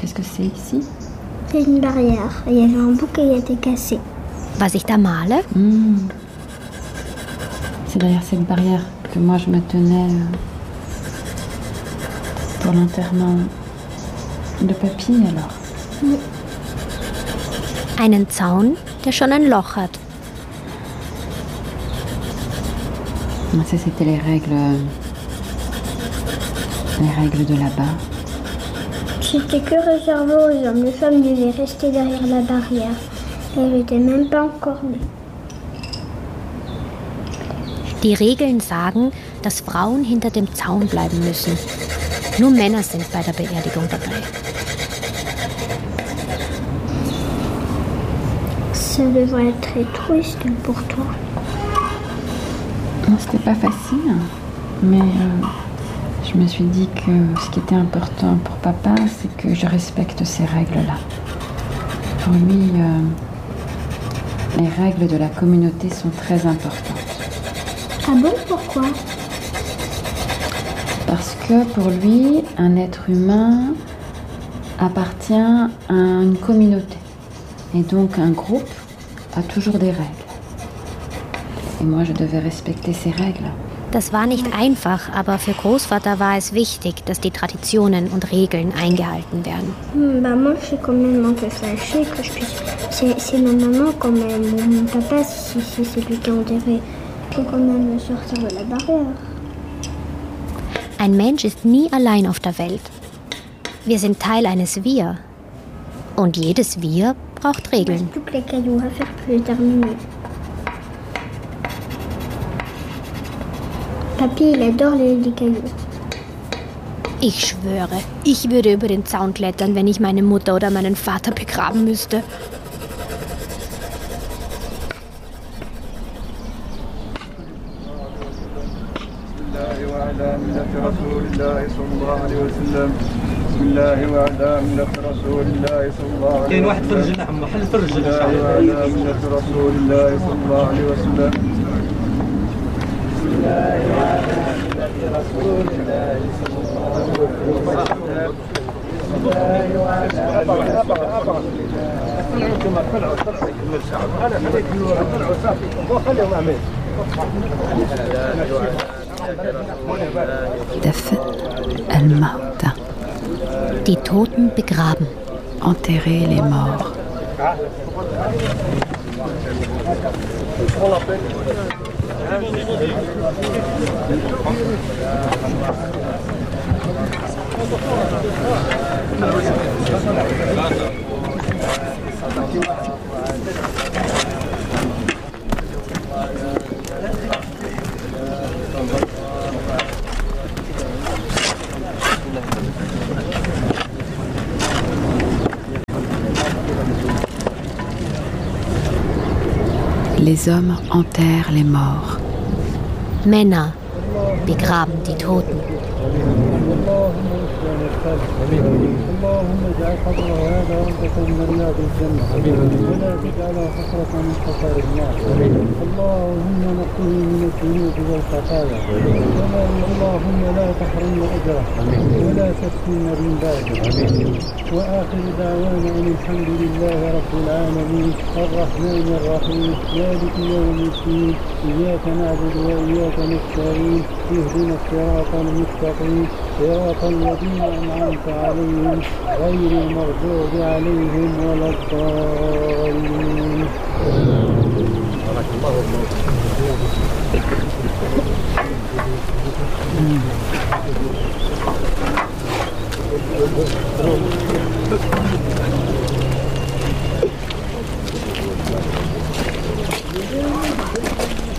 Qu'est-ce que c'est ici? C'est une barrière. Il y avait un bout qui a été cassé. Was ich da male? C'est derrière cette barrière que moi je me tenais pour l'enterrement de papy alors. Einen Zaun, der schon ein Loch hat. Ça, c'était les règles de là-bas. C'était que réservé aux hommes. Les femmes devaient rester derrière la barrière. Elles n'étaient même pas encore nées. Die Regeln sagen, dass Frauen hinter dem Zaun bleiben müssen. Nur Männer sind bei der Beerdigung dabei. Ça devrait être très triste pour toi. Non, c'était pas facile, mais je me suis dit que ce qui était important pour papa, c'est que je respecte ces règles-là. Pour lui, les règles de la communauté sont très importantes. Ah bon, pourquoi? Parce que pour lui, un être humain appartient à une communauté. Et donc un groupe a toujours des règles. Et moi, je devais respecter ces règles. Das war nicht einfach, aber für Großvater war es wichtig, dass die Traditionen und Regeln eingehalten werden. Moi, je suis quand même un peu fâchée que je puisse... C'est ma maman quand même, mon papa, si c'est lui qui a enterré. Il faut quand même sortir de la barrière. Ein Mensch ist nie allein auf der Welt. Wir sind Teil eines Wir. Und jedes Wir braucht Regeln. Plus que les cailloux à faire, plus les terminer. Papy, il adore les cailloux. Ich schwöre, ich würde über den Zaun klettern, wenn ich meine Mutter oder meinen Vater begraben müsste. كاين واحد في الرجل نعم محل في الرجل ان شاء الله ملة رسول الله صلى الله عليه وسلم بسم الله وعلى ملة رسول الله صلى الله عليه دفن الموتى. Die Toten begraben. Enterrer les morts. Les hommes enterrent les morts. Männer begraben die Toten. اللهم اجعل قبره هذا روضة من رياض الجنة ولا تجعلها حفرة من حفر النار اللهم نقه من الذنوب والخطايا اللهم لا تحرمنا أجره ولا تفتنا من بعده وآخر دعوانا أن الحمد لله رب العالمين الرحمن الرحيم مالك يوم الدين إياك نعبد وإياك نستعين اهدنا الصراط المستقيم صراط الذين أنعمت عليهم غير المغضوب عليهم ولا الضالين. بارك الله فيك.